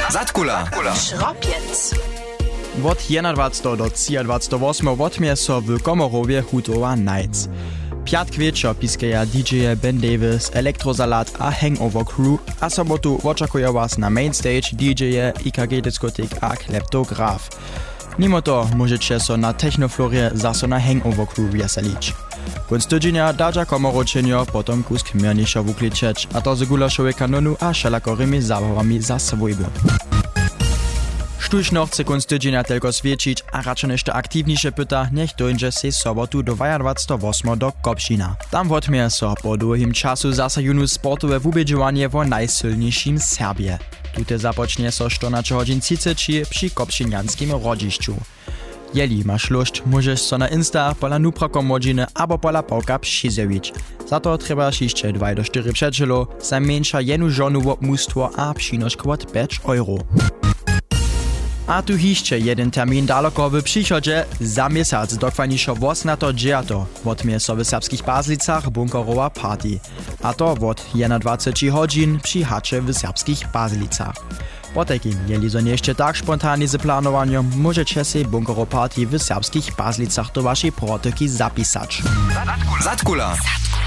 Zatkula. Schropiec. Od 21 do 28 wotmie so w Komorowie hutowa Nights. Piatk wieczor piskeja DJ Ben Davis, Elektrosalat a Hangover Crew, a sobotu oczekuje was na Mainstage DJ IKG Diskotek a Kleptograf. Mimo to możecie so na Technoflorie zaso na Hangover Crew weselić. Kunst tydzienia dadża komoročenjo potom kusk miernisza wukličeć, a to z gulaszowej kanonu a szalakorymi zabawami za swojby. Sztućno chce kunst tydzienia tylko świecić, a raczej jeszcze aktywniejsze pyta, niech dojdzie się sobotu do 28 do Kopšina. Tam wotmie so po długim czasu zasajunu sportowe wubiedziwanie w najsylniejszym Serbie. Tute zapocznie so 14 godzin 30 przy kopšinianskim rodzišću. Jeli masz lust, możesz so na Insta pola nuprakom godziny albo pola pałka przyzewić. Za to trzeba jeszcze 2 do 4 przyjacielo, zamiensza jenu żonu w obmóstwo a przynosz kwot 5 euro. A tu jeszcze jeden termin daleko w przychodzie za miesiąc dokładniejsze 18.9. Wotmie so w serbskich Bazlicach bunkerowa party. A to od 21 godzin przy chacie w serbskich Bazlicach. Po takim, jeli so jeszcze tak spontanie z planowaniem, możecie się bunkerowa party w serbskich Bazlicach do waszej protyki zapisać. Zatkula.